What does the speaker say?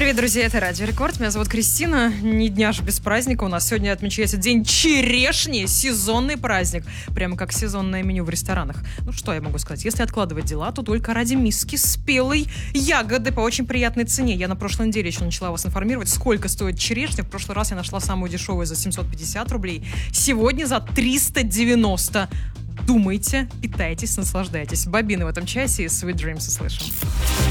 Привет, друзья, это Радио Рекорд. Меня зовут Кристина. Ни дня же без праздника. У нас сегодня отмечается День черешни, сезонный праздник. Прямо как сезонное меню в ресторанах. Ну что я могу сказать? Если откладывать дела, то только ради миски спелой ягоды по очень приятной цене. Я на прошлой неделе еще начала вас информировать, сколько стоит черешня. В прошлый раз я нашла самую дешевую за 750 рублей. Сегодня за 390. Думайте, питайтесь, наслаждайтесь. Бобины в этом часе и Sweet Dreams услышим.